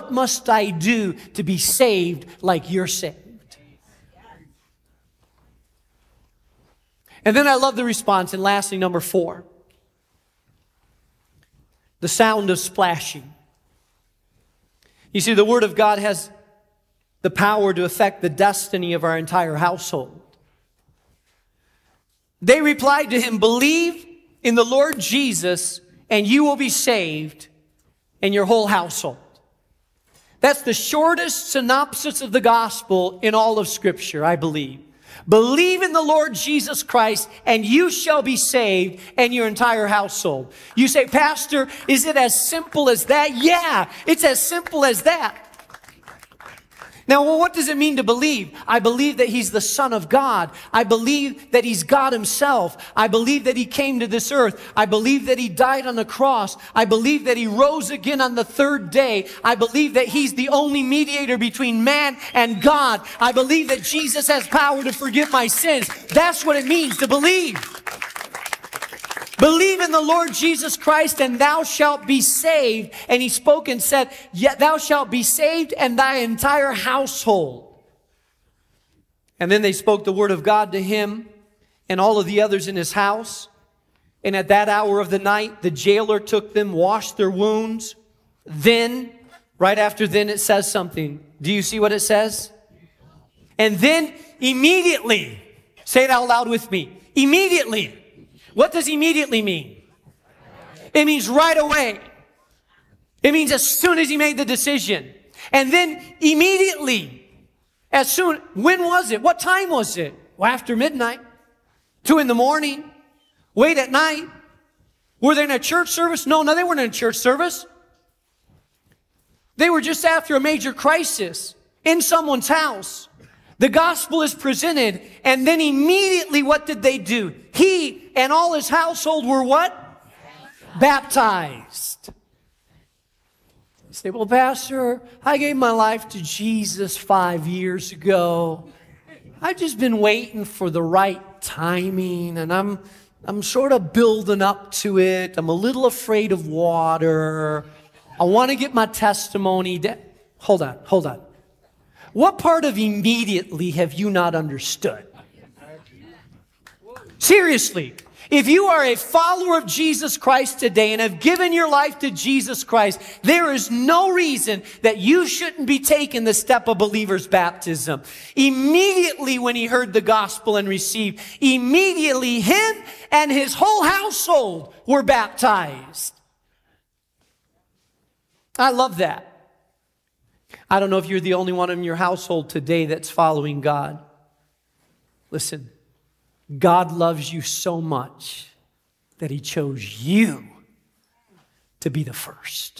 what must I do to be saved like you're saved? And then I love the response. And lastly, number 4, the sound of splashing. You see, the Word of God has the power to affect the destiny of our entire household. They replied to him, believe in the Lord Jesus and you will be saved and your whole household. That's the shortest synopsis of the gospel in all of Scripture, I believe. Believe in the Lord Jesus Christ and you shall be saved and your entire household. You say, Pastor, is it as simple as that? Yeah, it's as simple as that. Now, well, what does it mean to believe? I believe that He's the Son of God. I believe that He's God Himself. I believe that He came to this earth. I believe that He died on the cross. I believe that He rose again on the 3rd day. I believe that He's the only mediator between man and God. I believe that Jesus has power to forgive my sins. That's what it means to believe. Believe in the Lord Jesus Christ and thou shalt be saved. And he spoke and said, yet thou shalt be saved and thy entire household. And then they spoke the word of God to him and all of the others in his house. And at that hour of the night, the jailer took them, washed their wounds. Then, right after then, it says something. Do you see what it says? And then immediately, say it out loud with me, immediately. What does immediately mean? It means right away. It means as soon as he made the decision. And then immediately, as soon, when was it? What time was it? Well, after midnight, 2 in the morning, late at night. Were they in a church service? No, they weren't in a church service. They were just after a major crisis in someone's house. The gospel is presented, and then immediately what did they do? He and all his household were what? Baptized. You say, well, Pastor, I gave my life to Jesus 5 years ago. I've just been waiting for the right timing, and I'm sort of building up to it. I'm a little afraid of water. I want to get my testimony. Hold on. What part of immediately have you not understood? Seriously, if you are a follower of Jesus Christ today and have given your life to Jesus Christ, there is no reason that you shouldn't be taking the step of believer's baptism. Immediately when he heard the gospel and received, immediately him and his whole household were baptized. I love that. I don't know if you're the only one in your household today that's following God. Listen, God loves you so much that He chose you to be the first.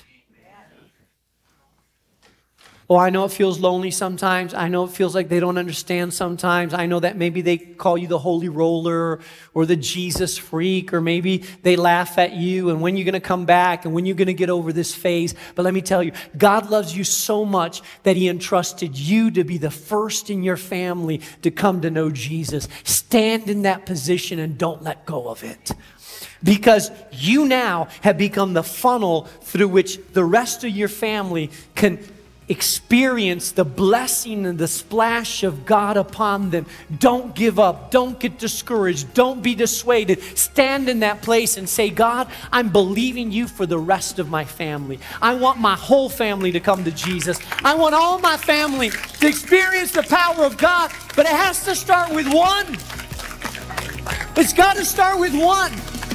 Oh, I know it feels lonely sometimes. I know it feels like they don't understand sometimes. I know that maybe they call you the holy roller or the Jesus freak, or maybe they laugh at you and when you're going to come back and when you're going to get over this phase. But let me tell you, God loves you so much that He entrusted you to be the first in your family to come to know Jesus. Stand in that position and don't let go of it. Because you now have become the funnel through which the rest of your family can experience the blessing and the splash of God upon them. Don't give up. Don't get discouraged. Don't be dissuaded. Stand in that place and say, God, I'm believing you for the rest of my family. I want my whole family to come to Jesus. I want all my family to experience the power of God, but it has to start with one. It's got to start with one.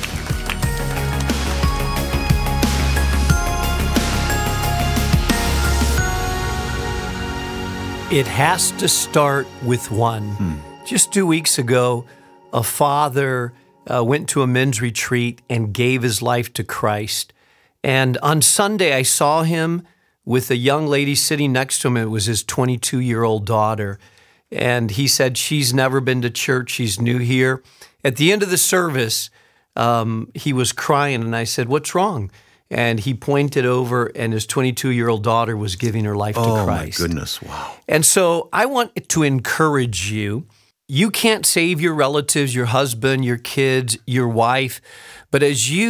It has to start with one. Just 2 weeks ago, a father went to a men's retreat and gave his life to Christ. And on Sunday, I saw him with a young lady sitting next to him. It was his 22-year-old daughter. And he said, she's never been to church. She's new here. At the end of the service, he was crying. And I said, what's wrong? And he pointed over, and his 22-year-old daughter was giving her life to Christ. Oh, my goodness. Wow. And so I want to encourage you. You can't save your relatives, your husband, your kids, your wife. But as you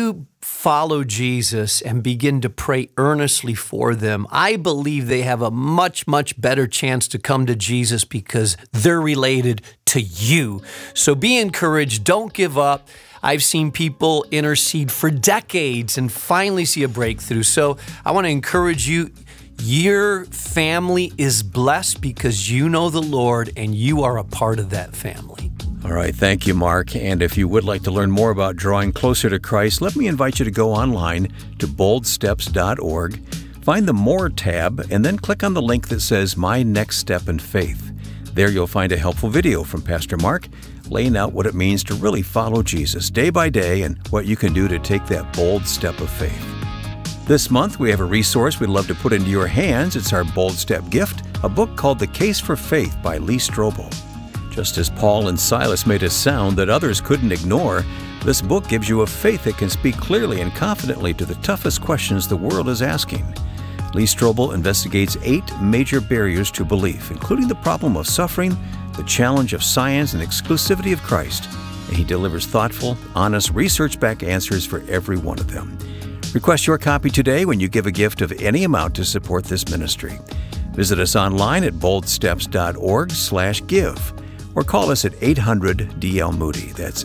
follow Jesus and begin to pray earnestly for them, I believe they have a much, much better chance to come to Jesus because they're related to you. So be encouraged. Don't give up. I've seen people intercede for decades and finally see a breakthrough. So I want to encourage you. Your family is blessed because you know the Lord and you are a part of that family. All right, thank you, Mark. And if you would like to learn more about drawing closer to Christ, let me invite you to go online to boldsteps.org, find the More tab, and then click on the link that says My Next Step in Faith. There you'll find a helpful video from Pastor Mark laying out what it means to really follow Jesus day by day and what you can do to take that bold step of faith. This month, we have a resource we'd love to put into your hands. It's our Bold Step gift, a book called The Case for Faith by Lee Strobel. Just as Paul and Silas made a sound that others couldn't ignore, this book gives you a faith that can speak clearly and confidently to the toughest questions the world is asking. Lee Strobel investigates 8 major barriers to belief, including the problem of suffering, the challenge of science, and exclusivity of Christ. And he delivers thoughtful, honest, research-backed answers for every one of them. Request your copy today when you give a gift of any amount to support this ministry. Visit us online at boldsteps.org/give or call us at 800-DL-MOODY. That's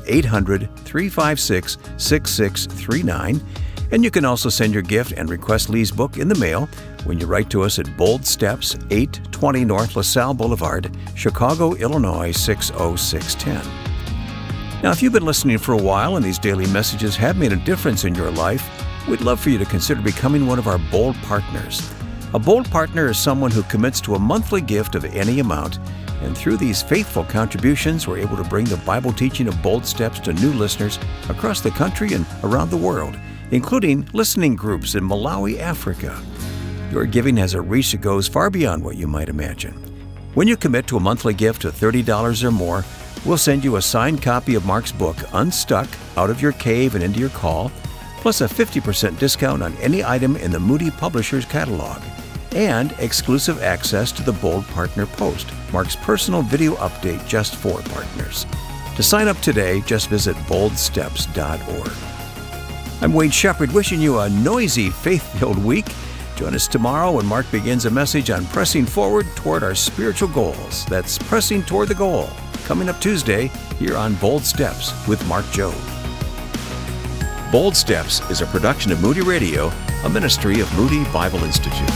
800-356-6639. And you can also send your gift and request Lee's book in the mail when you write to us at Bold Steps, 820 North LaSalle Boulevard, Chicago, Illinois, 60610. Now, if you've been listening for a while and these daily messages have made a difference in your life, we'd love for you to consider becoming one of our Bold Partners. A Bold Partner is someone who commits to a monthly gift of any amount, and through these faithful contributions, we're able to bring the Bible teaching of Bold Steps to new listeners across the country and around the world, including listening groups in Malawi, Africa. Your giving has a reach that goes far beyond what you might imagine. When you commit to a monthly gift of $30 or more, we'll send you a signed copy of Mark's book, Unstuck, Out of Your Cave and Into Your Call, plus a 50% discount on any item in the Moody Publishers catalog, and exclusive access to the Bold Partner Post, Mark's personal video update just for partners. To sign up today, just visit boldsteps.org. I'm Wade Shepherd, wishing you a noisy, faith-filled week. Join us tomorrow when Mark begins a message on pressing forward toward our spiritual goals. That's pressing toward the goal. Coming up Tuesday, here on Bold Steps with Mark Jobe. Bold Steps is a production of Moody Radio, a ministry of Moody Bible Institute.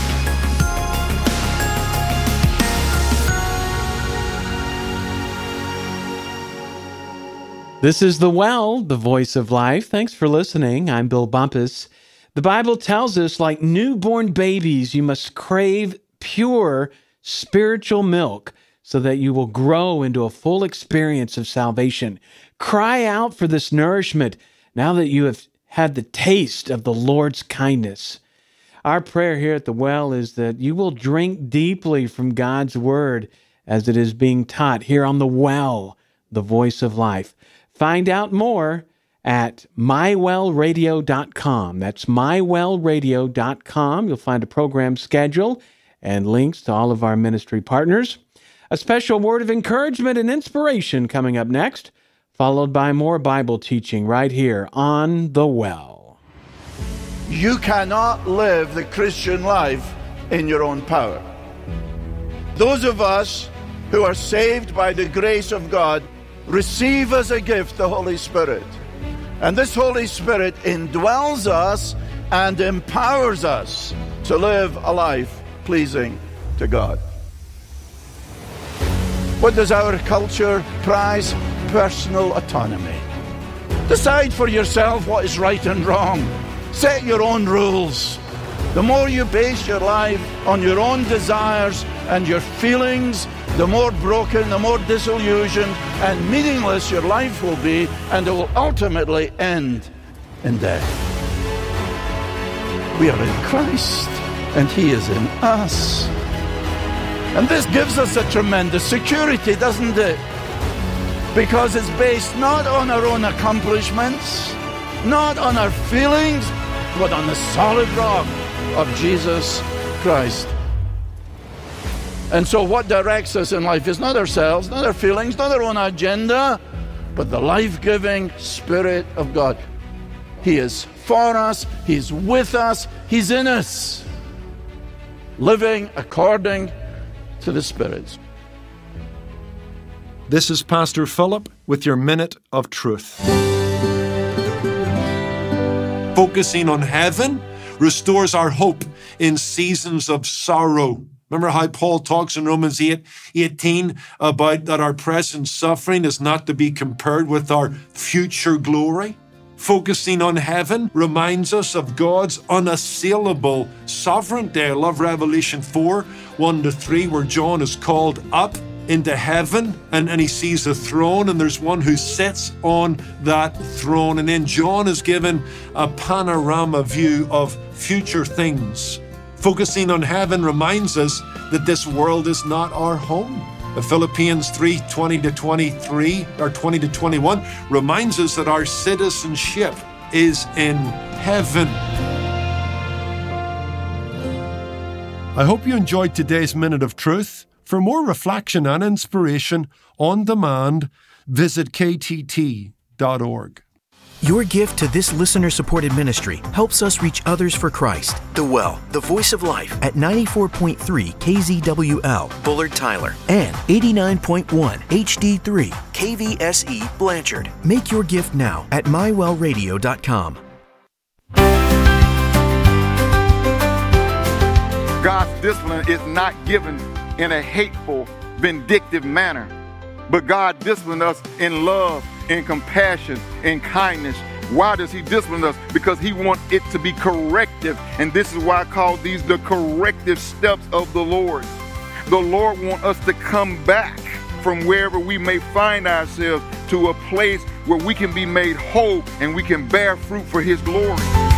This is The Well, the voice of life. Thanks for listening. I'm Bill Bumpus. The Bible tells us, like newborn babies, you must crave pure spiritual milk so that you will grow into a full experience of salvation. Cry out for this nourishment now that you have had the taste of the Lord's kindness. Our prayer here at The Well is that you will drink deeply from God's Word as it is being taught here on The Well, the voice of life. Find out more at mywellradio.com. That's mywellradio.com. You'll find a program schedule and links to all of our ministry partners. A special word of encouragement and inspiration coming up next, followed by more Bible teaching right here on The Well. You cannot live the Christian life in your own power. Those of us who are saved by the grace of God receive as a gift the Holy Spirit. And this Holy Spirit indwells us and empowers us to live a life pleasing to God. What does our culture prize? Personal autonomy. Decide for yourself what is right and wrong. Set your own rules. The more you base your life on your own desires and your feelings, the more broken, the more disillusioned and meaningless your life will be, and it will ultimately end in death. We are in Christ, and He is in us. And this gives us a tremendous security, doesn't it? Because it's based not on our own accomplishments, not on our feelings, but on the solid rock of Jesus Christ. And so what directs us in life is not ourselves, not our feelings, not our own agenda, but the life-giving Spirit of God. He is for us. He's with us. He's in us. Living according to the Spirit. This is Pastor Philip with your Minute of Truth. Focusing on heaven restores our hope in seasons of sorrow. Remember how Paul talks in Romans 8:18 about that our present suffering is not to be compared with our future glory? Focusing on heaven reminds us of God's unassailable sovereignty. I love Revelation 4:1-3, where John is called up into heaven and he sees a throne, and there's one who sits on that throne. And then John is given a panorama view of future things. Focusing on heaven reminds us that this world is not our home. Philippians 3:20-23 or 20-21 reminds us that our citizenship is in heaven. I hope you enjoyed today's Minute of Truth. For more reflection and inspiration on demand, visit ktt.org. Your gift to this listener-supported ministry helps us reach others for Christ. The Well, the Voice of Life, at 94.3 KZWL, Bullard Tyler, and 89.1 HD3 KVSE Blanchard. Make your gift now at mywellradio.com. God's discipline is not given in a hateful, vindictive manner, but God disciplines us in love, in compassion, in kindness. Why does He discipline us? Because He wants it to be corrective, and this is why I call these the corrective steps of the Lord. The Lord wants us to come back from wherever we may find ourselves to a place where we can be made whole and we can bear fruit for His glory.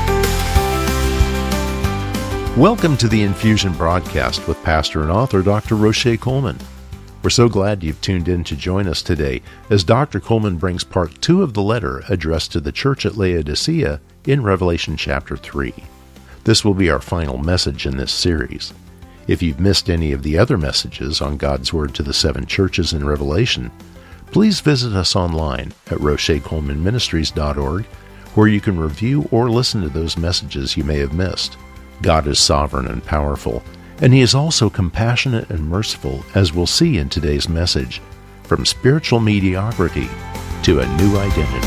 Welcome to the Infusion broadcast with pastor and author Dr. Roche Coleman. We're so glad you've tuned in to join us today as Dr. Coleman brings part 2 of the letter addressed to the church at Laodicea in Revelation chapter 3. This will be our final message in this series. If you've missed any of the other messages on God's Word to the 7 churches in Revelation, please visit us online at rochecolemanministries.org, where you can review or listen to those messages you may have missed. God is sovereign and powerful, and He is also compassionate and merciful, as we'll see in today's message, from spiritual mediocrity to a new identity.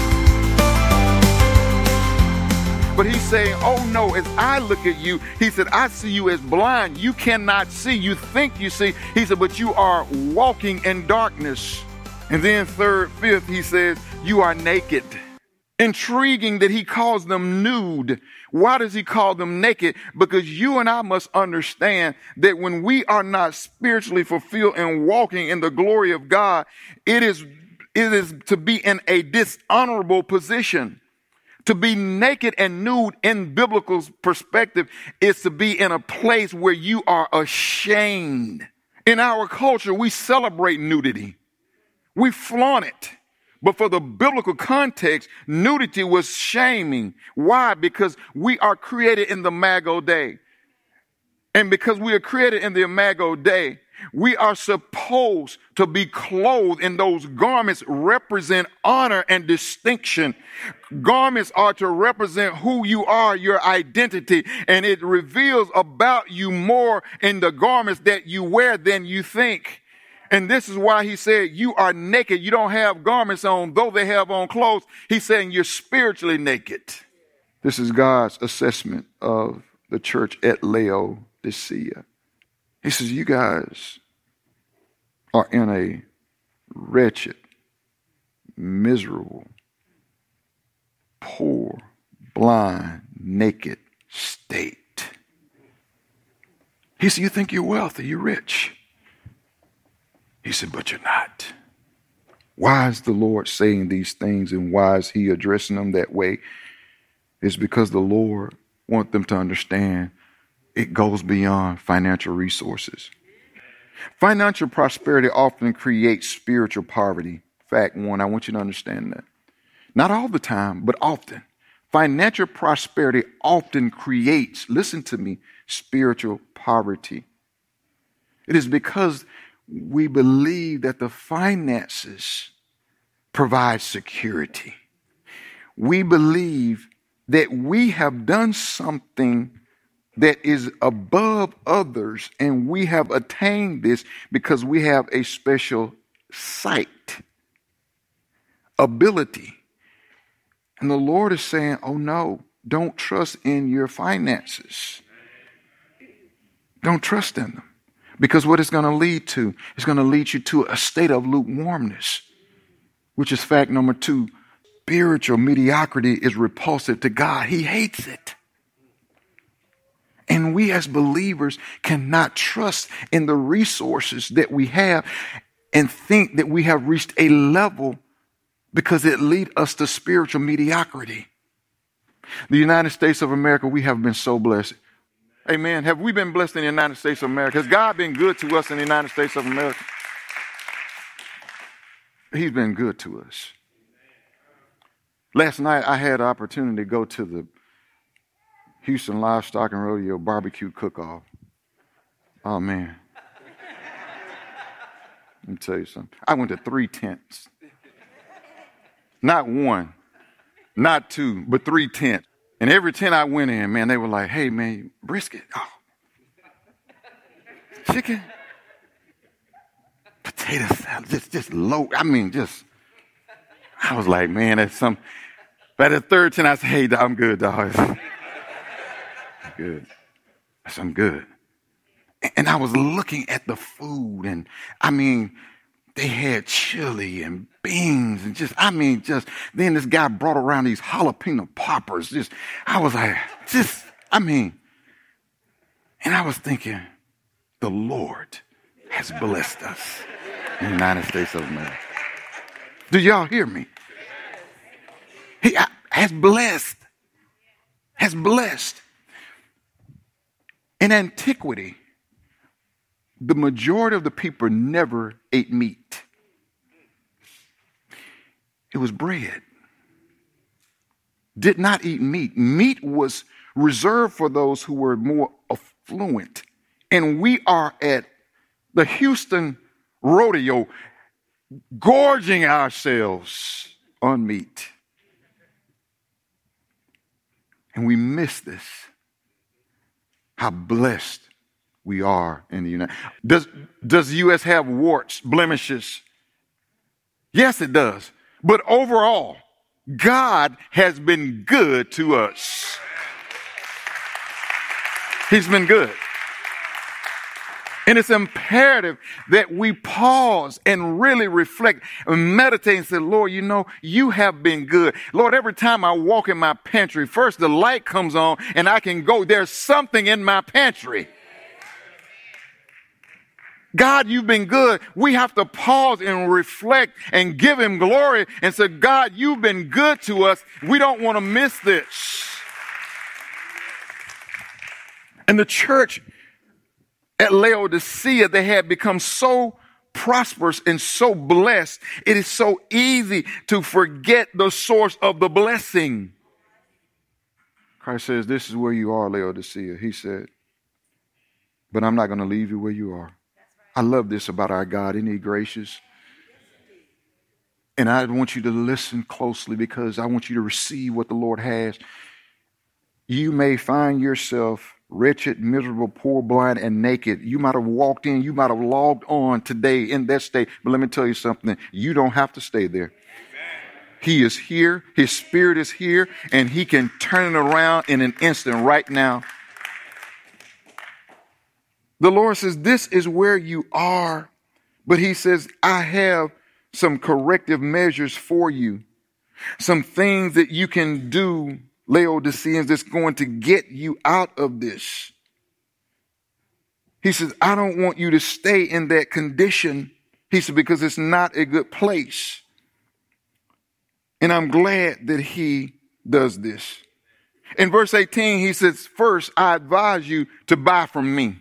But He's saying, oh no, as I look at you, He said, I see you as blind. You cannot see. You think you see. He said, but you are walking in darkness. And then fifth, He says, you are naked. Intriguing that He calls them nude. Why does He call them naked? Because you and I must understand that when we are not spiritually fulfilled and walking in the glory of God, it is to be in a dishonorable position. To be naked and nude in biblical perspective is to be in a place where you are ashamed. In our culture, we celebrate nudity. We flaunt it. But for the biblical context, nudity was shaming. Why? Because we are created in the Imago Dei. And because we are created in the Imago Dei, we are supposed to be clothed in those garments represent honor and distinction. Garments are to represent who you are, your identity, and it reveals about you more in the garments that you wear than you think. And this is why He said, you are naked. You don't have garments on, though they have on clothes. He's saying you're spiritually naked. This is God's assessment of the church at Laodicea. He says, you guys are in a wretched, miserable, poor, blind, naked state. He said, you think you're wealthy, you're rich. He said, but you're not. Why is the Lord saying these things and why is He addressing them that way? It's because the Lord wants them to understand it goes beyond financial resources. Financial prosperity often creates spiritual poverty. Fact one, I want you to understand that. Not all the time, but often. Financial prosperity often creates, listen to me, spiritual poverty. It is because we believe that the finances provide security. We believe that we have done something that is above others, and we have attained this because we have a special sight, ability. And the Lord is saying, oh no, don't trust in your finances. Don't trust in them. Because what it's going to lead to is going to lead you to a state of lukewarmness, which is fact number 2. Spiritual mediocrity is repulsive to God. He hates it. And we as believers cannot trust in the resources that we have and think that we have reached a level because it leads us to spiritual mediocrity. The United States of America, we have been so blessed. Amen. Have we been blessed in the United States of America? Has God been good to us in the United States of America? He's been good to us. Last night, I had the opportunity to go to the Houston Livestock and Rodeo Barbecue Cook-Off. Oh, man. Let me tell you something. I went to 3 tents. Not 1, not 2, but 3 tents. And every tent I went in, man, they were like, hey, man, brisket. Oh. Chicken. Potato salad. Just low. I was like, man, that's some. By the 3rd tent, I said, hey, I'm good, dog. I'm good. I'm good. And I was looking at the food, and they had chili and beans and then this guy brought around these jalapeno poppers. I was like, and I was thinking, the Lord has blessed us in the United States of America. Do y'all hear me? He has blessed. In antiquity, the majority of the people never ate meat. It was bread. Did not eat meat. Meat was reserved for those who were more affluent. And we are at the Houston Rodeo gorging ourselves on meat. And we miss this. How blessed we are in the United States. Does the U.S. have warts, blemishes? Yes, it does. But overall, God has been good to us. He's been good. And it's imperative that we pause and really reflect and meditate and say, Lord, you have been good. Lord, every time I walk in my pantry, first the light comes on and I can go. There's something in my pantry. God, you've been good. We have to pause and reflect and give him glory and say, God, you've been good to us. We don't want to miss this. And the church at Laodicea, they had become so prosperous and so blessed. It is so easy to forget the source of the blessing. Christ says, this is where you are, Laodicea. He said, but I'm not going to leave you where you are. I love this about our God. Isn't he gracious? And I want you to listen closely because I want you to receive what the Lord has. You may find yourself wretched, miserable, poor, blind, and naked. You might have walked in, you might have logged on today in that state. But let me tell you something. You don't have to stay there. He is here. His Spirit is here, and he can turn it around in an instant right now. The Lord says, this is where you are. But he says, I have some corrective measures for you. Some things that you can do, Laodiceans, that's going to get you out of this. He says, I don't want you to stay in that condition. He said, because it's not a good place. And I'm glad that he does this. In verse 18, he says, first, I advise you to buy from me.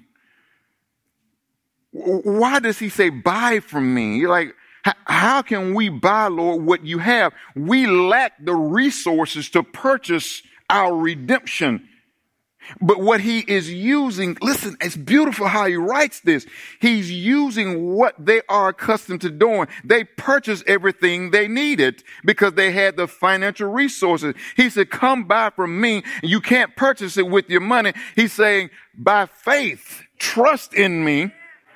Why does he say buy from me? You're like, how can we buy, Lord, what you have? We lack the resources to purchase our redemption. But what he is using, listen, it's beautiful how he writes this. He's using what they are accustomed to doing. They purchased everything they needed because they had the financial resources. He said, come buy from me. You can't purchase it with your money. He's saying, by faith, trust in me.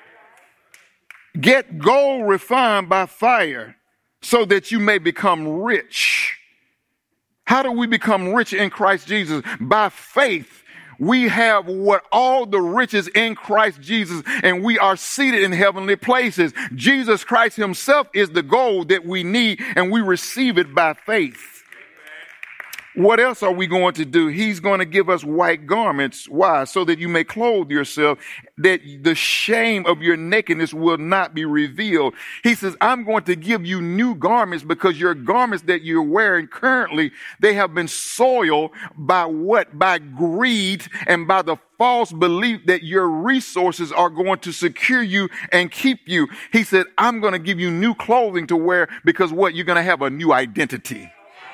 Get gold refined by fire so that you may become rich. How do we become rich in Christ Jesus? By faith. We have what all the riches in Christ Jesus, and we are seated in heavenly places. Jesus Christ himself is the gold that we need, and we receive it by faith. What else are we going to do? He's going to give us white garments. Why? So that you may clothe yourself, that the shame of your nakedness will not be revealed. He says, I'm going to give you new garments because your garments that you're wearing currently, they have been soiled by what? By greed and by the false belief that your resources are going to secure you and keep you. He said, I'm going to give you new clothing to wear because what? You're going to have a new identity.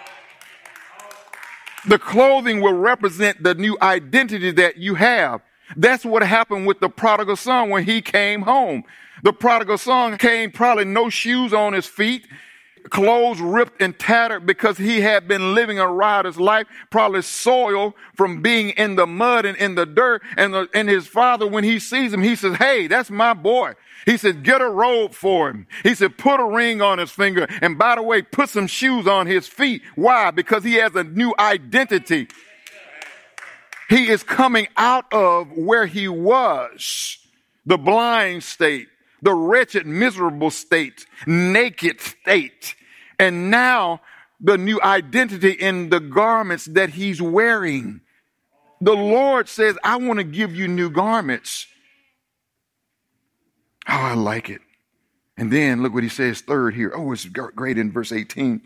The clothing will represent the new identity that you have. That's what happened with the prodigal son when he came home. The prodigal son came probably no shoes on his feet, clothes ripped and tattered because he had been living a riotous life, probably soiled from being in the mud and in the dirt. And his father, when he sees him, he says, hey, that's my boy. He said, get a robe for him. He said, put a ring on his finger. And by the way, put some shoes on his feet. Why? Because he has a new identity. He is coming out of where he was, the blind state, the wretched, miserable state, naked state. And now the new identity in the garments that he's wearing. The Lord says, I want to give you new garments. Oh, I like it. And then look what he says third here. Oh, it's great in verse 18.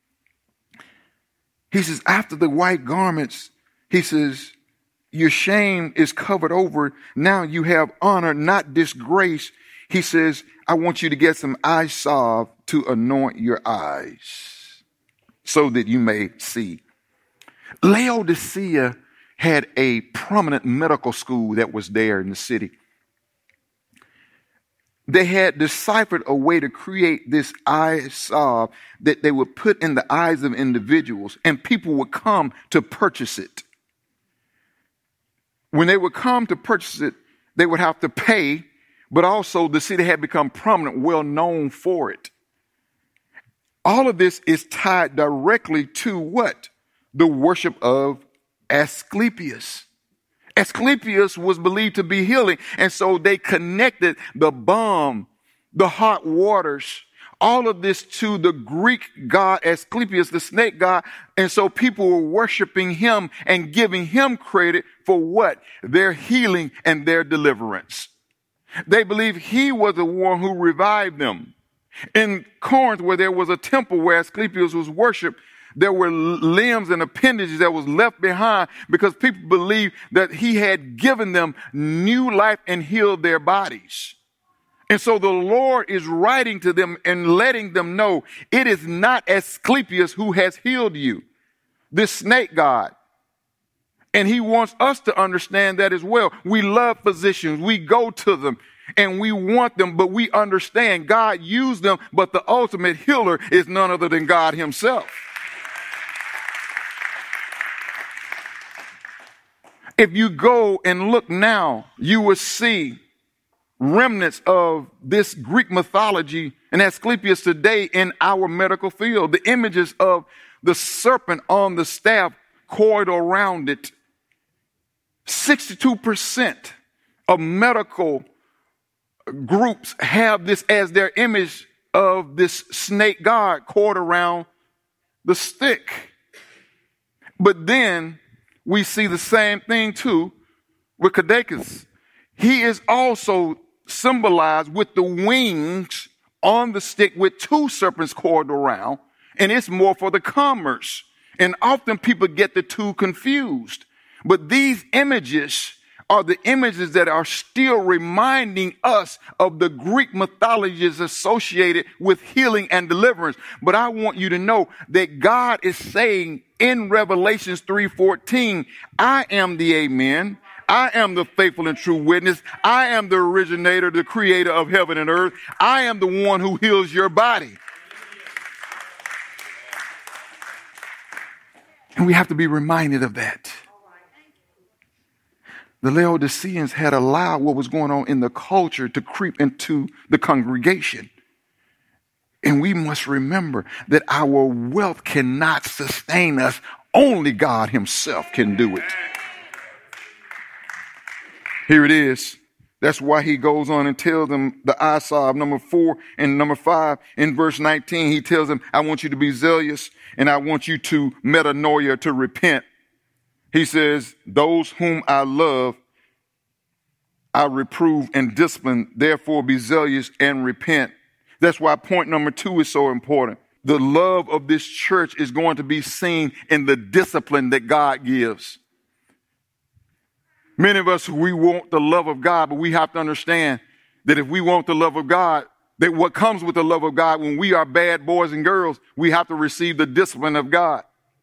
He says, after the white garments, he says, your shame is covered over. Now you have honor, not disgrace. He says, I want you to get some eye salve to anoint your eyes so that you may see. Laodicea had a prominent medical school that was there in the city. They had deciphered a way to create this eye salve that they would put in the eyes of individuals, and people would come to purchase it. When they would come to purchase it, they would have to pay, but also the city had become prominent, well known for it. All of this is tied directly to what? The worship of Asclepius. Asclepius was believed to be healing, and so they connected the balm, the hot waters, all of this to the Greek god Asclepius, the snake god, and so people were worshiping him and giving him credit for what? Their healing and their deliverance. They believed he was the one who revived them. In Corinth, where there was a temple where Asclepius was worshipped, there were limbs and appendages that was left behind because people believed that he had given them new life and healed their bodies. And so the Lord is writing to them and letting them know it is not Asclepius who has healed you, this snake god. And he wants us to understand that as well. We love physicians. We go to them and we want them, but we understand God used them, but the ultimate healer is none other than God himself. If you go and look now, you will see remnants of this Greek mythology and Asclepius today in our medical field. The images of the serpent on the staff coiled around it. 62% of medical groups have this as their image of this snake god coiled around the stick. But then we see the same thing too with Caduceus. He is also symbolized with the wings on the stick with two serpents coiled around, and it's more for the commerce. And often people get the two confused. But these images are the images that are still reminding us of the Greek mythologies associated with healing and deliverance. But I want you to know that God is saying in Revelations 3:14, I am the Amen. I am the faithful and true witness. I am the originator, the creator of heaven and earth. I am the one who heals your body. And we have to be reminded of that. The Laodiceans had allowed what was going on in the culture to creep into the congregation. And we must remember that our wealth cannot sustain us. Only God himself can do it. Here it is. That's why he goes on and tells them the Isaiah of number 4 and number 5 in verse 19. He tells them, I want you to be zealous and I want you to metanoia, to repent. He says, those whom I love, I reprove and discipline. Therefore, be zealous and repent. That's why point number 2 is so important. The love of this church is going to be seen in the discipline that God gives. Many of us, we want the love of God, but we have to understand that if we want the love of God, that what comes with the love of God, when we are bad boys and girls, we have to receive the discipline of God.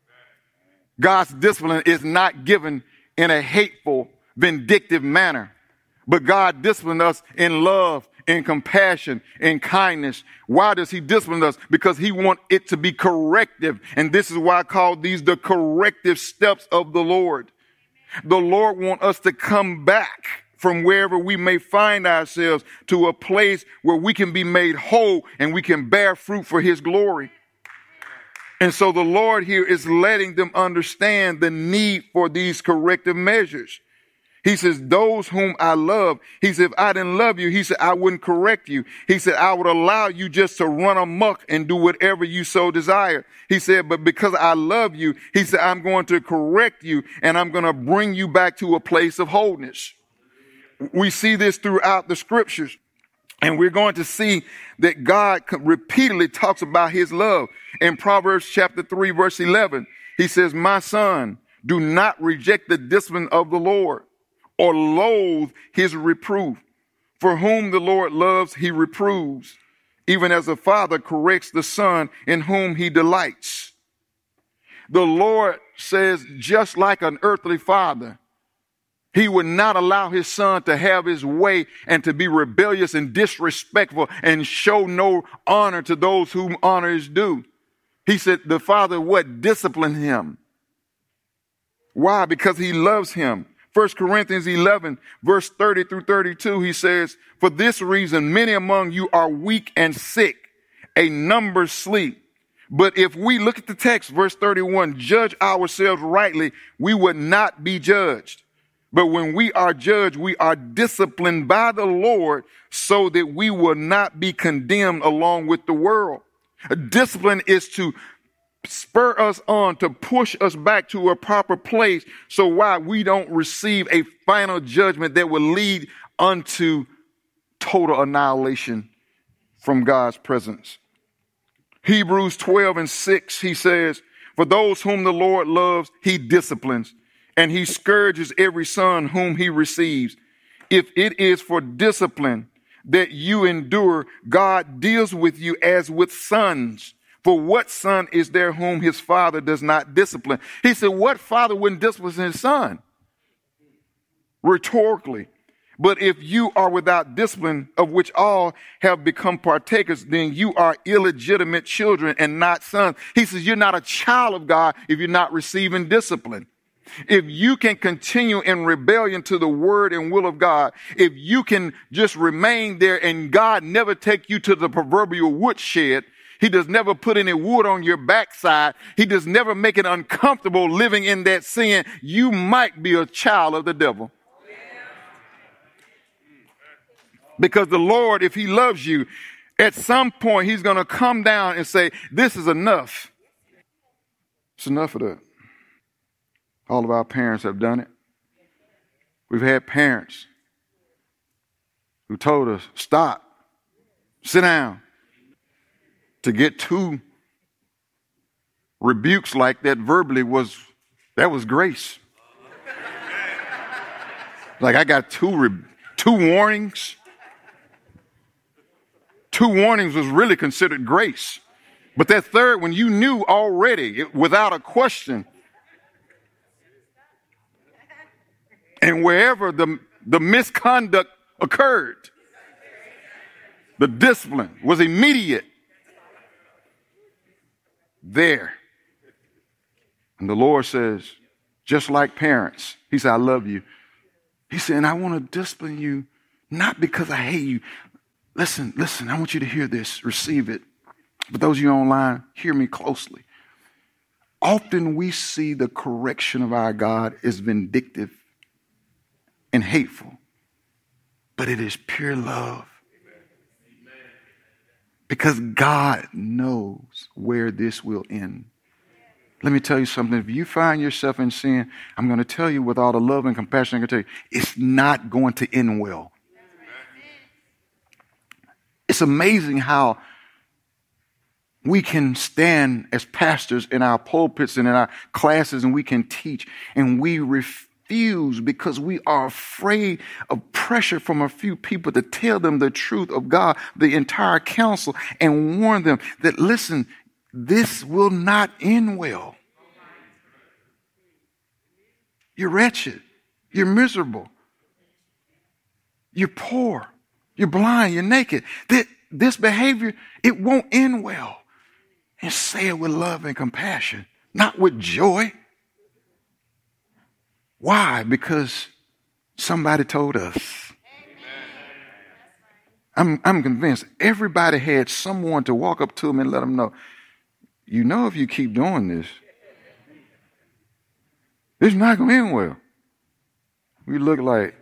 God's discipline is not given in a hateful, vindictive manner, but God disciplines us in love, in compassion, in kindness. Why does he discipline us? Because he wants it to be corrective. And this is why I call these the corrective steps of the Lord. The Lord wants us to come back from wherever we may find ourselves to a place where we can be made whole and we can bear fruit for his glory. And so the Lord here is letting them understand the need for these corrective measures. He says, those whom I love, he said, if I didn't love you, he said, I wouldn't correct you. He said, I would allow you just to run amok and do whatever you so desire. He said, but because I love you, he said, I'm going to correct you and I'm going to bring you back to a place of wholeness. We see this throughout the scriptures. And we're going to see that God repeatedly talks about his love. In Proverbs chapter 3, verse 11, he says, my son, do not reject the discipline of the Lord or loathe his reproof. For whom the Lord loves, he reproves, even as a father corrects the son in whom he delights. The Lord says, just like an earthly father, he would not allow his son to have his way and to be rebellious and disrespectful and show no honor to those whom honor is due. He said the father would discipline him. Why? Because he loves him. 1 Corinthians 11, verse 30 through 32, he says, for this reason, many among you are weak and sick, a number sleep. But if we look at the text, verse 31, judge ourselves rightly, we would not be judged. But when we are judged, we are disciplined by the Lord so that we will not be condemned along with the world. Discipline is to spur us on, to push us back to a proper place. So why we don't receive a final judgment that will lead unto total annihilation from God's presence. Hebrews 12 and 6, he says, for those whom the Lord loves, he disciplines. And he scourges every son whom he receives. If it is for discipline that you endure, God deals with you as with sons. For what son is there whom his father does not discipline? He said, what father wouldn't discipline his son? Rhetorically. But if you are without discipline, of which all have become partakers, then you are illegitimate children and not sons. He says, you're not a child of God if you're not receiving discipline. If you can continue in rebellion to the word and will of God, if you can just remain there and God never take you to the proverbial woodshed, he does never put any wood on your backside, he does never make it uncomfortable living in that sin, you might be a child of the devil. Because the Lord, if he loves you, at some point he's going to come down and say, this is enough. It's enough of that. All of our parents have done it. We've had parents who told us, stop, sit down. To get 2 rebukes like that verbally that was grace. Like I got two warnings. 2 warnings was really considered grace. But that third one, you knew already without a question. And wherever the misconduct occurred, the discipline was immediate there. And the Lord says, just like parents, he said, I love you. He said, and I want to discipline you, not because I hate you. Listen, I want you to hear this, receive it. But those of you online, hear me closely. Often we see the correction of our God as vindictive and hateful, but it is pure love. Because God knows where this will end. Let me tell you something. If you find yourself in sin, I'm going to tell you with all the love and compassion I can tell you, it's not going to end well. It's amazing how we can stand as pastors in our pulpits and in our classes and we can teach and we refuse because we are afraid of pressure from a few people to tell them the truth of God, the entire counsel, and warn them that, listen, this will not end well. You're wretched. You're miserable. You're poor. You're blind. You're naked. This behavior, it won't end well. And say it with love and compassion, not with joy. Why? Because somebody told us. I'm convinced everybody had someone to walk up to them and let them know, you know, if you keep doing this, it's not going to end well. We look like,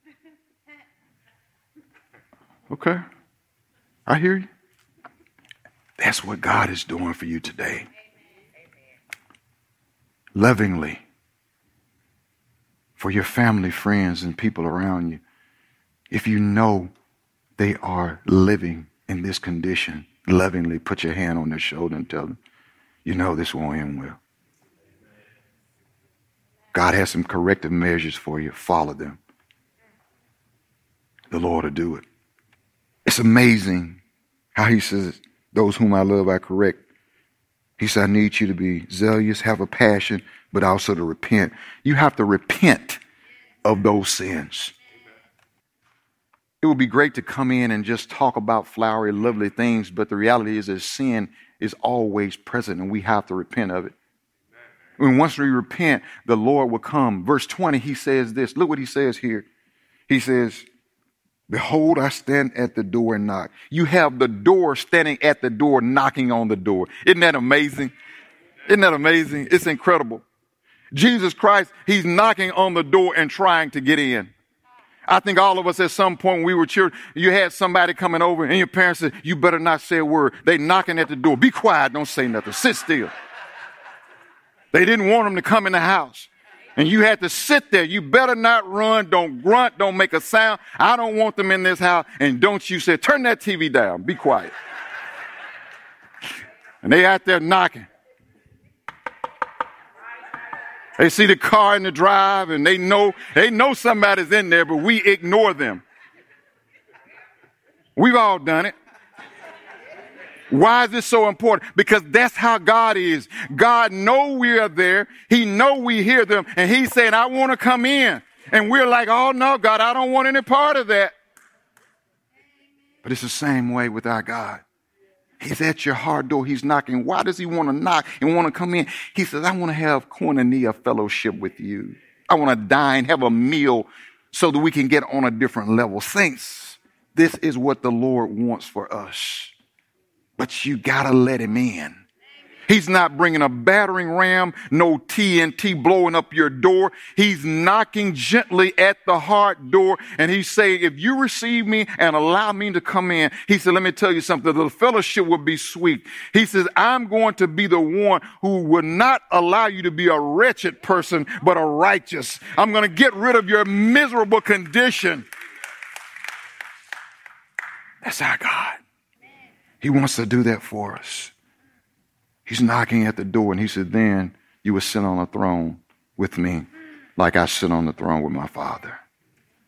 okay, I hear you. That's what God is doing for you today. Lovingly. For your family, friends, and people around you. If you know they are living in this condition, lovingly put your hand on their shoulder and tell them, you know this won't end well. God has some corrective measures for you. Follow them. The Lord will do it. It's amazing how he says, those whom I love, I correct. He said, I need you to be zealous, have a passion, but also to repent. You have to repent of those sins. It would be great to come in and just talk about flowery, lovely things, but the reality is that sin is always present and we have to repent of it. When once we repent, the Lord will come. Verse 20, he says this. Look what he says here. He says, behold, I stand at the door and knock. You have the door standing at the door, knocking on the door. Isn't that amazing? Isn't that amazing? It's incredible. Jesus Christ, he's knocking on the door and trying to get in. I think all of us at some point when we were children, you had somebody coming over and your parents said, you better not say a word. They knocking at the door. Be quiet. Don't say nothing. Sit still. They didn't want them to come in the house. And you had to sit there. You better not run. Don't grunt. Don't make a sound. I don't want them in this house. And don't you say, turn that TV down. Be quiet. And they out there knocking. They see the car in the drive and they know somebody's in there, but we ignore them. We've all done it. Why is this so important? Because that's how God is. God knows we are there. He knows we hear them. And he's saying, I want to come in. And we're like, oh no, God, I don't want any part of that. But it's the same way with our God. He's at your heart door. He's knocking. Why does he want to knock and want to come in? He says, I want to have koinonia fellowship with you. I want to dine, have a meal so that we can get on a different level. Saints, this is what the Lord wants for us. But you got to let him in. He's not bringing a battering ram, no TNT blowing up your door. He's knocking gently at the heart door. And he's saying, if you receive me and allow me to come in, he said, let me tell you something. The fellowship will be sweet. He says, I'm going to be the one who will not allow you to be a wretched person, but a righteous. I'm going to get rid of your miserable condition. That's our God. He wants to do that for us. He's knocking at the door, and he said, then you will sit on a throne with me like I sit on the throne with my Father.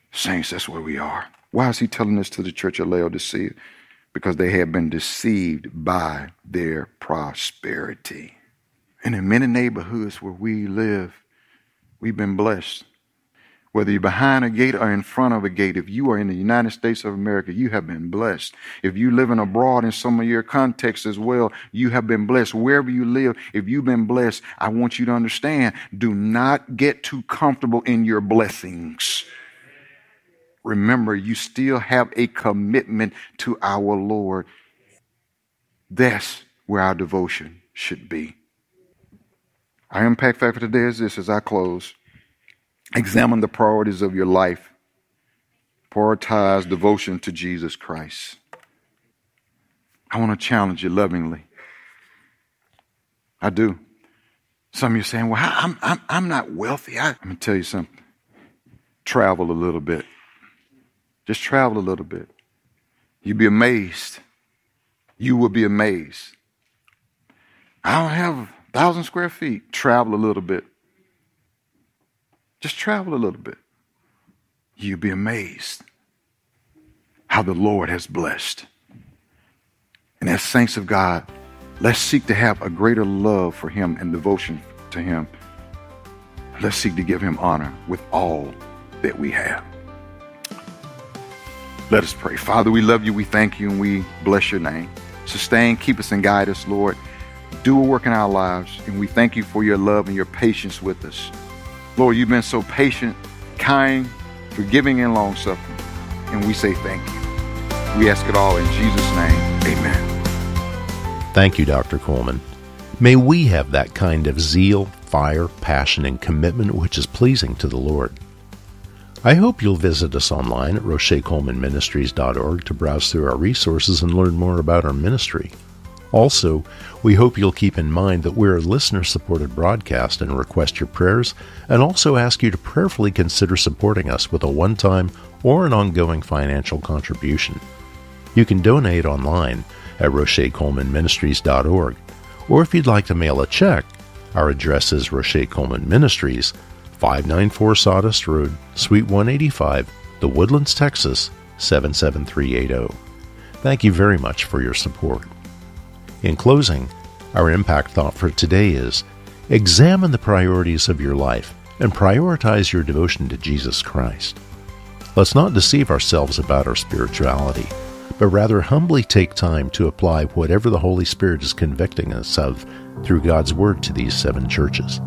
Saints, that's where we are. Why is he telling this to the church of Laodicea? Because they have been deceived by their prosperity. And in many neighborhoods where we live, we've been blessed. Whether you're behind a gate or in front of a gate, if you are in the United States of America, you have been blessed. If you're living abroad in some of your contexts as well, you have been blessed. Wherever you live, if you've been blessed, I want you to understand, do not get too comfortable in your blessings. Remember, you still have a commitment to our Lord. That's where our devotion should be. Our impact factor today is this as I close. Examine the priorities of your life. Prioritize devotion to Jesus Christ. I want to challenge you lovingly. I do. Some of you are saying, well, I'm not wealthy. I'm going to tell you something. Travel a little bit. Just travel a little bit. You'll be amazed. You will be amazed. I don't have 1,000 square feet. Travel a little bit. Just travel a little bit. You'll be amazed how the Lord has blessed. And as saints of God, let's seek to have a greater love for him and devotion to him. Let's seek to give him honor with all that we have. Let us pray. Father, we love you, we thank you, and we bless your name. Sustain, keep us, and guide us, Lord. Do a work in our lives, and we thank you for your love and your patience with us. Lord, you've been so patient, kind, forgiving, and long-suffering, and we say thank you. We ask it all in Jesus' name. Amen. Thank you, Dr. Coleman. May we have that kind of zeal, fire, passion, and commitment which is pleasing to the Lord. I hope you'll visit us online at RocheColemanMinistries.org to browse through our resources and learn more about our ministry. Also, we hope you'll keep in mind that we're a listener-supported broadcast and request your prayers, and also ask you to prayerfully consider supporting us with a one-time or an ongoing financial contribution. You can donate online at RocheColemanMinistries.org, or if you'd like to mail a check, our address is Roche Coleman Ministries, 594 Sawdust Road, Suite 185, The Woodlands, Texas, 77380. Thank you very much for your support. In closing, our impact thought for today is, examine the priorities of your life and prioritize your devotion to Jesus Christ. Let's not deceive ourselves about our spirituality, but rather humbly take time to apply whatever the Holy Spirit is convicting us of through God's Word to these 7 churches.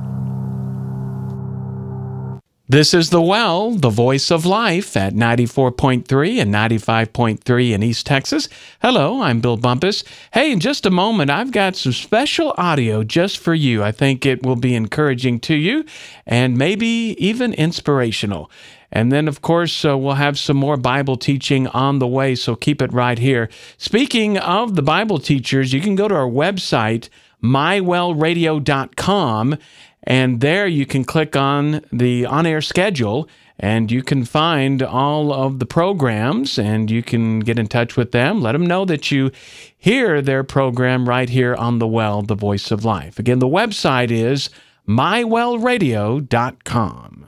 This is The Well, the voice of life at 94.3 and 95.3 in East Texas. Hello, I'm Bill Bumpus. Hey, in just a moment, I've got some special audio just for you. I think it will be encouraging to you and maybe even inspirational. And then, of course, we'll have some more Bible teaching on the way, so keep it right here. Speaking of the Bible teachers, you can go to our website, mywellradio.com, and there you can click on the on-air schedule, and you can find all of the programs, and you can get in touch with them. Let them know that you hear their program right here on The Well, the Voice of Life. Again, the website is mywellradio.com.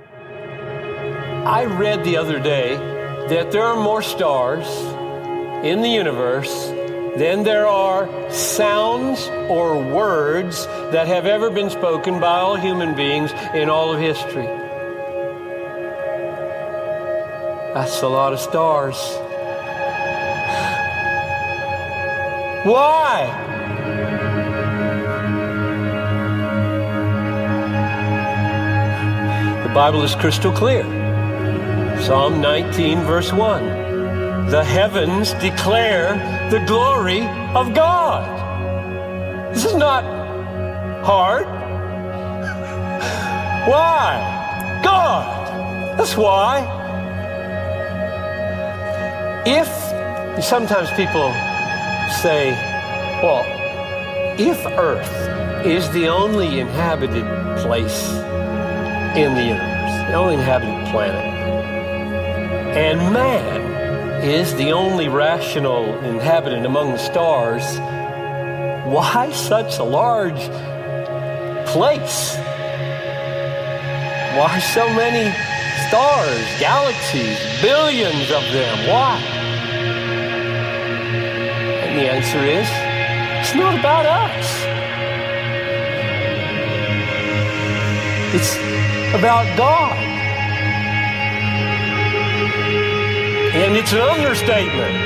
I read the other day that there are more stars in the universe than there are sounds or words that have ever been spoken by all human beings in all of history. That's a lot of stars. Why? The Bible is crystal clear. Psalm 19, verse 1. The heavens declare the glory of God. This is not hard. Why? God. That's why. Sometimes people say, well, if Earth is the only inhabited place in the universe, the only inhabited planet, and man is the only rational inhabitant among the stars, why such a large place? Why so many stars, galaxies, billions of them. Why? And the answer is, it's not about us. It's about God. And it's an understatement.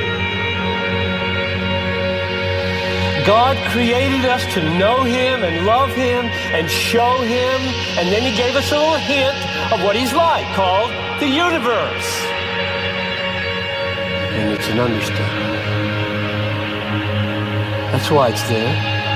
God created us to know Him and love Him and show Him, and then He gave us a little hint of what He's like, called the universe. And it's an understatement. That's why it's there.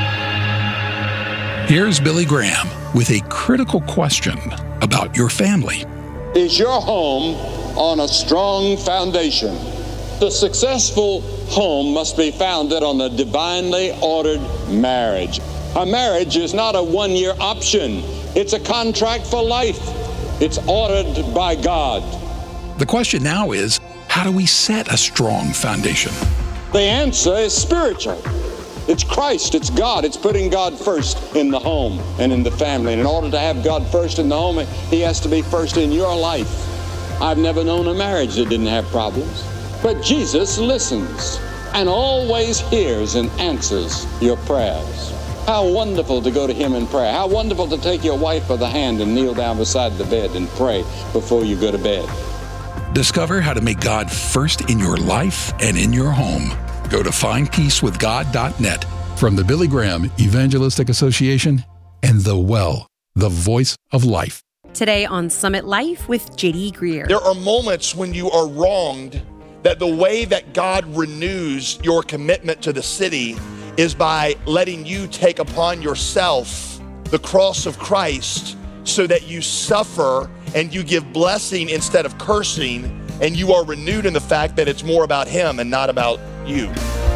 Here's Billy Graham with a critical question about your family. Is your home on a strong foundation? The successful home must be founded on a divinely ordered marriage. A marriage is not a one-year option. It's a contract for life. It's ordered by God. The question now is, how do we set a strong foundation? The answer is spiritual. It's Christ, it's God. It's putting God first in the home and in the family. And in order to have God first in the home, He has to be first in your life. I've never known a marriage that didn't have problems. But Jesus listens and always hears and answers your prayers. How wonderful to go to Him in prayer. How wonderful to take your wife by the hand and kneel down beside the bed and pray before you go to bed. Discover how to make God first in your life and in your home. Go to findpeacewithgod.net. From the Billy Graham Evangelistic Association and The Well, the voice of life. Today on Summit Life with J.D. Greear. There are moments when you are wronged that the way that God renews your commitment to the city is by letting you take upon yourself the cross of Christ so that you suffer and you give blessing instead of cursing, and you are renewed in the fact that it's more about Him and not about you.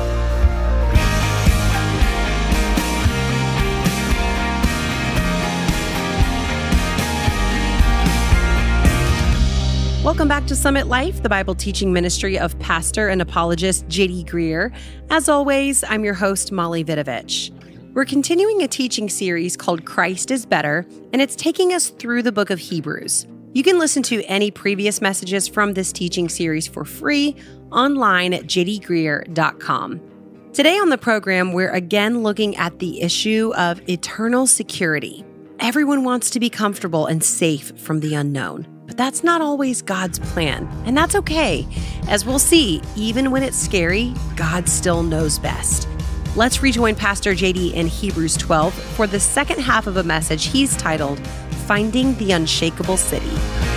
Welcome back to Summit Life, the Bible teaching ministry of pastor and apologist J.D. Greear. As always, I'm your host, Molly Vidovich. We're continuing a teaching series called Christ is Better, and it's taking us through the book of Hebrews. You can listen to any previous messages from this teaching series for free online at jdgreear.com. Today on the program, we're again looking at the issue of eternal security. Everyone wants to be comfortable and safe from the unknown. But that's not always God's plan, and that's okay. As we'll see, even when it's scary, God still knows best. Let's rejoin Pastor JD in Hebrews 12 for the second half of a message he's titled, Finding the Unshakable City.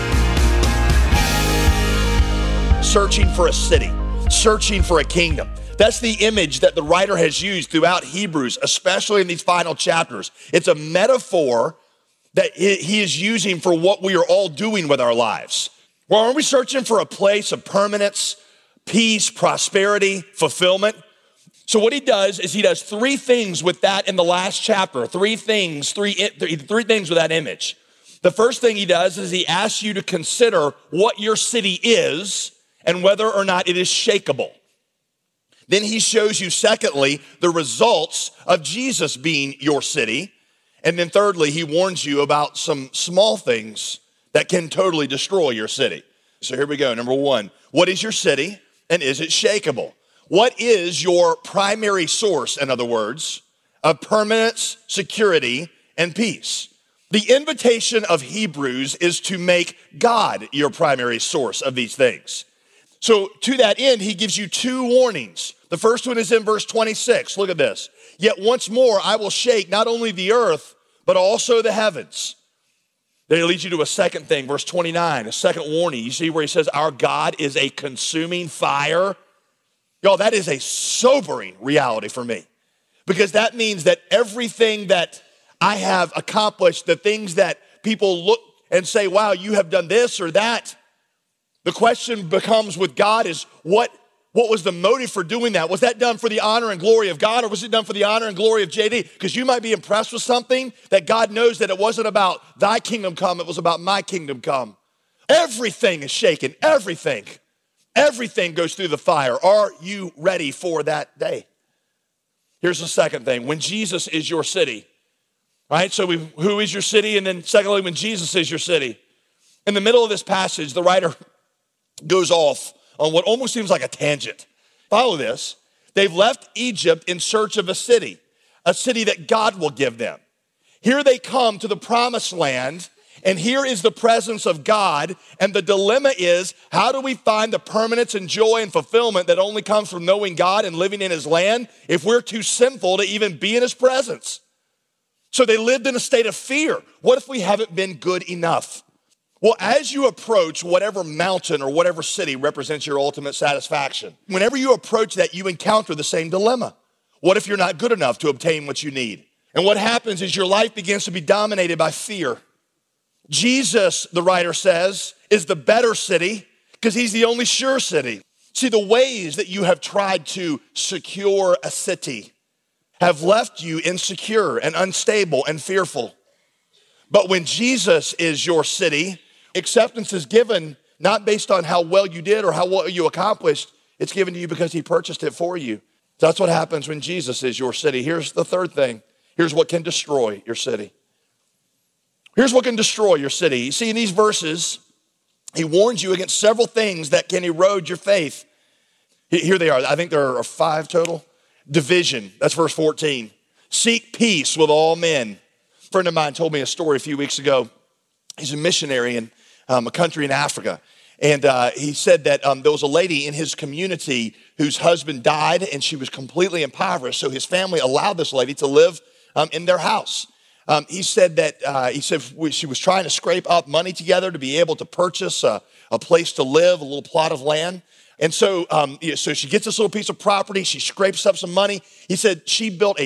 Searching for a city, searching for a kingdom. That's the image that the writer has used throughout Hebrews, especially in these final chapters. It's a metaphor that he is using for what we are all doing with our lives. Well, aren't we searching for a place of permanence, peace, prosperity, fulfillment? So what he does is he does three things with that in the last chapter, three things with that image. The first thing he does is he asks you to consider what your city is and whether or not it is shakeable. Then he shows you, secondly, the results of Jesus being your city. And then thirdly, he warns you about some small things that can totally destroy your city. So here we go. Number one, what is your city and is it shakeable? What is your primary source, in other words, of permanence, security, and peace? The invitation of Hebrews is to make God your primary source of these things. So to that end, he gives you two warnings. The first one is in verse 26. Look at this. Yet once more I will shake not only the earth, but also the heavens. Then it leads you to a second thing, verse 29, a second warning. You see where he says, our God is a consuming fire. Y'all, that is a sobering reality for me, because that means that everything that I have accomplished, the things that people look and say, wow, you have done this or that. The question becomes with God is what was the motive for doing that? Was that done for the honor and glory of God, or was it done for the honor and glory of JD? Because you might be impressed with something that God knows that it wasn't about thy kingdom come, it was about my kingdom come. Everything is shaken, everything. Everything goes through the fire. Are you ready for that day? Here's the second thing. When Jesus is your city, right? So who is your city? And then secondly, when Jesus is your city. In the middle of this passage, the writer goes off on what almost seems like a tangent. Follow this. They've left Egypt in search of a city that God will give them. Here they come to the promised land, and here is the presence of God, and the dilemma is, how do we find the permanence and joy and fulfillment that only comes from knowing God and living in his land if we're too sinful to even be in his presence? So they lived in a state of fear. What if we haven't been good enough? Well, as you approach whatever mountain or whatever city represents your ultimate satisfaction, whenever you approach that, you encounter the same dilemma. What if you're not good enough to obtain what you need? And what happens is your life begins to be dominated by fear. Jesus, the writer says, is the better city because he's the only sure city. See, the ways that you have tried to secure a city have left you insecure and unstable and fearful. But when Jesus is your city, acceptance is given not based on how well you did or how well you accomplished. It's given to you because he purchased it for you. That's what happens when Jesus is your city. Here's the third thing. Here's what can destroy your city. Here's what can destroy your city. You see, in these verses, he warns you against several things that can erode your faith. Here they are. I think there are 5 total. Division. That's verse 14. Seek peace with all men. A friend of mine told me a story a few weeks ago. He's a missionary in a country in Africa. And he said that there was a lady in his community whose husband died and she was completely impoverished. So his family allowed this lady to live in their house. He said that she was trying to scrape up money together to be able to purchase a place to live, a little plot of land. And so she gets this little piece of property. She scrapes up some money. He said she built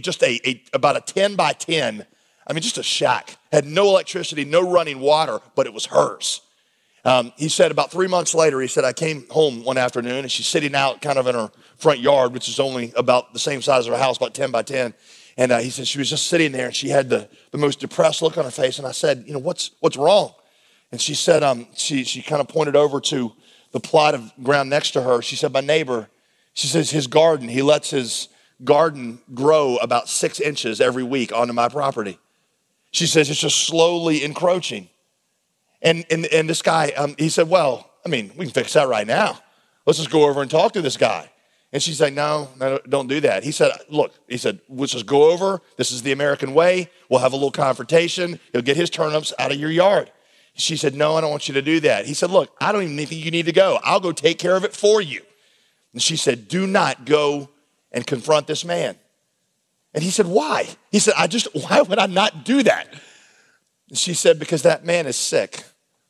about a 10 by 10. I mean, just a shack. Had no electricity, no running water, but it was hers. He said about 3 months later, he said, I came home one afternoon and she's sitting out kind of in her front yard, which is only about the same size as her house, about 10 by 10. And he said she was just sitting there and she had the most depressed look on her face. And I said, what's wrong? And she said, she kind of pointed over to the plot of ground next to her. She said, my neighbor, she says, his garden, he lets his garden grow about 6 inches every week onto my property. She says, it's just slowly encroaching. And this guy, he said, well, I mean, we can fix that right now. Let's just go over and talk to this guy. And she's like, no, don't do that. He said, look, let's just go over. This is the American way. We'll have a little confrontation. He'll get his turnips out of your yard. She said, no, I don't want you to do that. He said, look, I don't even think you need to go. I'll go take care of it for you. And she said, do not go and confront this man. And he said, why? He said, why would I not do that? And she said, because that man is sick.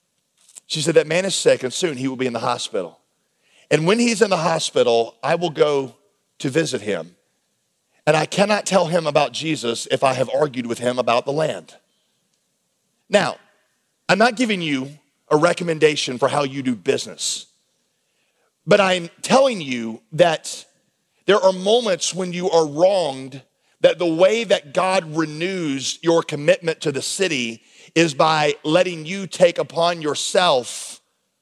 She said, that man is sick and soon he will be in the hospital. And when he's in the hospital, I will go to visit him. And I cannot tell him about Jesus if I have argued with him about the land. Now, I'm not giving you a recommendation for how you do business, but I'm telling you that there are moments when you are wronged, that the way that God renews your commitment to the city is by letting you take upon yourself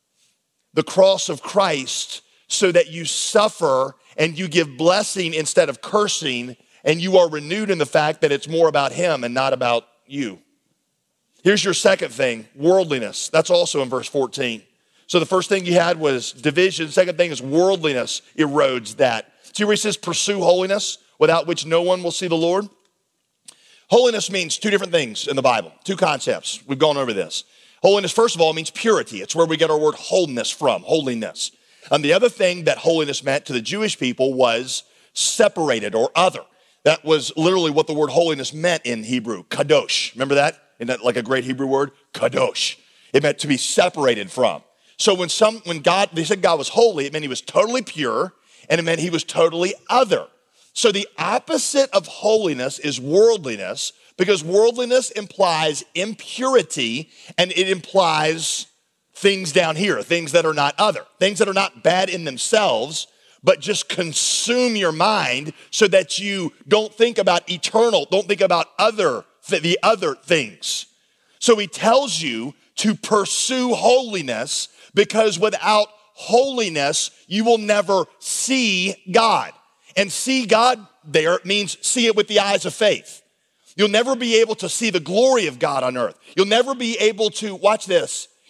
the cross of Christ so that you suffer and you give blessing instead of cursing, and you are renewed in the fact that it's more about him and not about you. Here's your second thing, worldliness. That's also in verse 14. So the first thing you had was division. Second thing is worldliness erodes that. See where he says pursue holiness, without which no one will see the Lord? Holiness means 2 different things in the Bible, 2 concepts. We've gone over this. Holiness, first of all, means purity. It's where we get our word wholeness from, holiness. And the other thing that holiness meant to the Jewish people was separated or other. That was literally what the word holiness meant in Hebrew, kadosh. Remember that? Isn't that like a great Hebrew word? Kadosh. It meant to be separated from. So when they said God was holy, it meant he was totally pure, and it meant he was totally other. So the opposite of holiness is worldliness, because worldliness implies impurity, and it implies things down here, things that are not other, things that are not bad in themselves, but just consume your mind so that you don't think about eternal, don't think about the other things. So he tells you to pursue holiness, because without holiness, you will never see God. And see God there means see it with the eyes of faith. You'll never be able to see the glory of God on earth. You'll never be able to, watch this,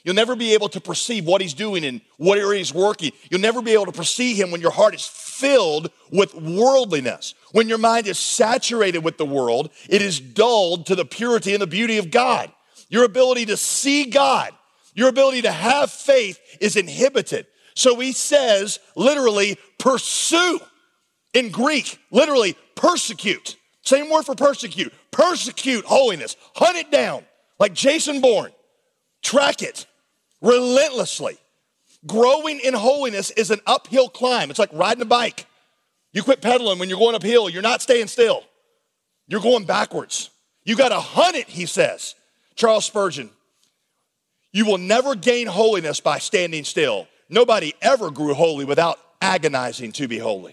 You'll never be able to perceive what he's doing and what area he's working. You'll never be able to perceive him when your heart is filled with worldliness. When your mind is saturated with the world, it is dulled to the purity and the beauty of God. Your ability to see God, your ability to have faith is inhibited. So he says, literally, pursue. In Greek, literally, persecute. Same word for persecute. Persecute holiness. Hunt it down like Jason Bourne. Track it relentlessly. Growing in holiness is an uphill climb. It's like riding a bike. You quit pedaling when you're going uphill. You're not staying still. You're going backwards. You got to hunt it, he says. Charles Spurgeon, you will never gain holiness by standing still. Nobody ever grew holy without agonizing to be holy.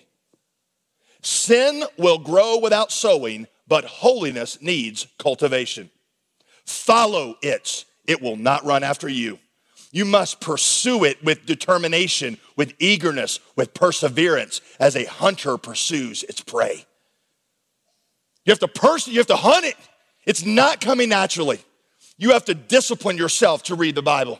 Sin will grow without sowing, but holiness needs cultivation. Follow it. It will not run after you. You must pursue it with determination, with eagerness, with perseverance, as a hunter pursues its prey. You have to hunt it. It's not coming naturally. You have to discipline yourself to read the Bible.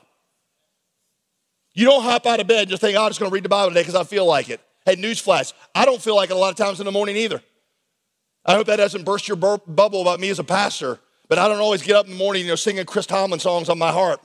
You don't hop out of bed and just think, I'm just going to read the Bible today because I feel like it. Hey, newsflash, I don't feel like it a lot of times in the morning either. I hope that doesn't burst your bubble about me as a pastor, but I don't always get up in the morning, singing Chris Tomlin songs on my heart.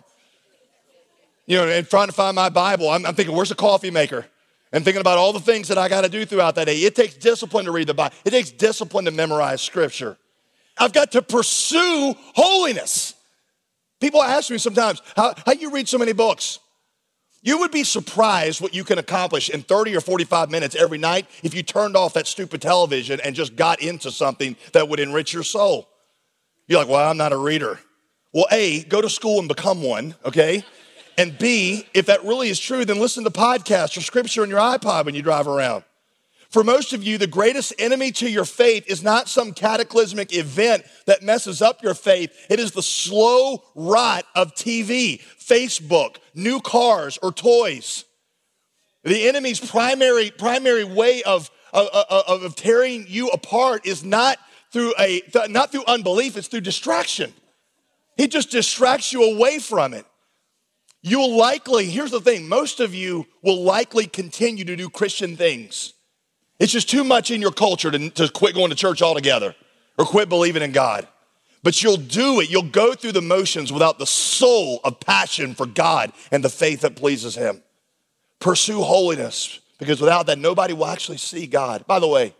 And trying to find my Bible. I'm thinking, where's the coffee maker? And thinking about all the things that I got to do throughout that day. It takes discipline to read the Bible. It takes discipline to memorize Scripture. I've got to pursue holiness. People ask me sometimes, how you read so many books? You would be surprised what you can accomplish in 30 or 45 minutes every night if you turned off that stupid television and just got into something that would enrich your soul. You're like, well, I'm not a reader. Well, A, go to school and become one, okay? And B, if that really is true, then listen to podcasts or scripture on your iPod when you drive around. For most of you, the greatest enemy to your faith is not some cataclysmic event that messes up your faith. It is the slow rot of TV, Facebook, new cars, or toys. The enemy's primary way of tearing you apart is not through unbelief, it's through distraction. He just distracts you away from it. You'll likely, here's the thing, most of you will likely continue to do Christian things. It's just too much in your culture to quit going to church altogether or quit believing in God. But you'll do it. You'll go through the motions without the soul of passion for God and the faith that pleases him. Pursue holiness, because without that, nobody will actually see God. By the way,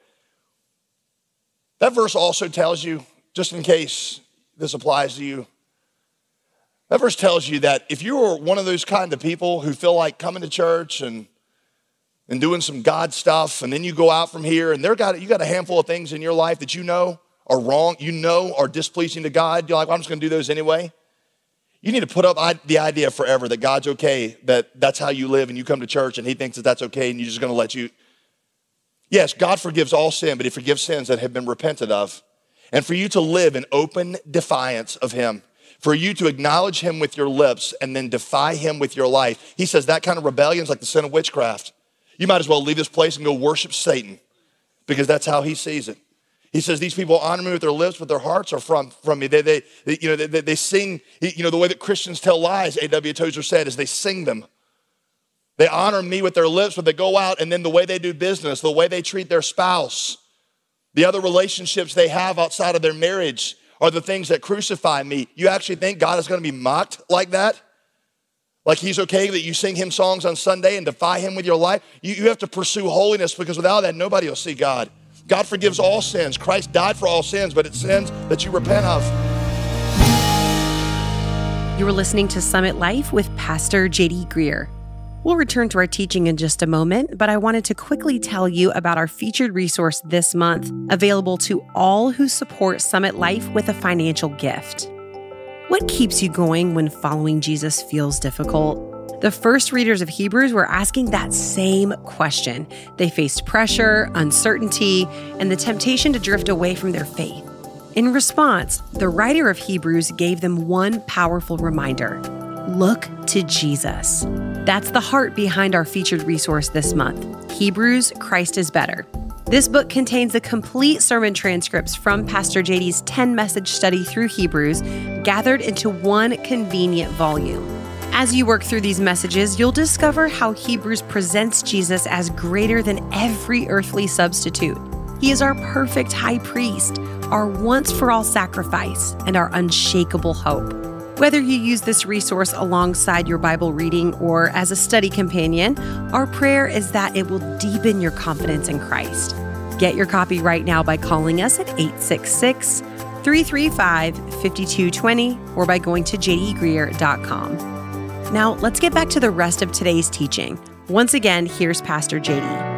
that verse also tells you, just in case this applies to you, that verse tells you that if you are one of those kind of people who feel like coming to church and doing some God stuff, and then you go out from here and you got a handful of things in your life that you know are wrong, are displeasing to God, you're like, well, I'm just going to do those anyway. You need to put up the idea forever that God's okay, that's how you live, and you come to church and he thinks that that's okay, and you're just going to let you. Yes, God forgives all sin, but he forgives sins that have been repented of. And for you to live in open defiance of him, for you to acknowledge him with your lips and then defy him with your life, he says that kind of rebellion is like the sin of witchcraft. You might as well leave this place and go worship Satan, because that's how he sees it. He says these people honor me with their lips, but their hearts are from me. They sing, the way that Christians tell lies, A.W. Tozer said, is they sing them. They honor me with their lips, but they go out and then the way they do business, the way they treat their spouse, the other relationships they have outside of their marriage are the things that crucify me. You actually think God is going to be mocked like that? Like he's okay that you sing him songs on Sunday and defy him with your life? You have to pursue holiness, because without that, nobody will see God. God forgives all sins. Christ died for all sins, but it's sins that you repent of. You were listening to Summit Life with Pastor J.D. Greear. We'll return to our teaching in just a moment, but I wanted to quickly tell you about our featured resource this month, available to all who support Summit Life with a financial gift. What keeps you going when following Jesus feels difficult? The first readers of Hebrews were asking that same question. They faced pressure, uncertainty, and the temptation to drift away from their faith. In response, the writer of Hebrews gave them one powerful reminder: look to Jesus. That's the heart behind our featured resource this month, Hebrews, Christ is Better. This book contains the complete sermon transcripts from Pastor JD's 10-message study through Hebrews, gathered into one convenient volume. As you work through these messages, you'll discover how Hebrews presents Jesus as greater than every earthly substitute. He is our perfect high priest, our once-for-all sacrifice, and our unshakable hope. Whether you use this resource alongside your Bible reading or as a study companion, our prayer is that it will deepen your confidence in Christ. Get your copy right now by calling us at 866-335-5220 or by going to jdgreer.com. Now, let's get back to the rest of today's teaching. Once again, here's Pastor JD.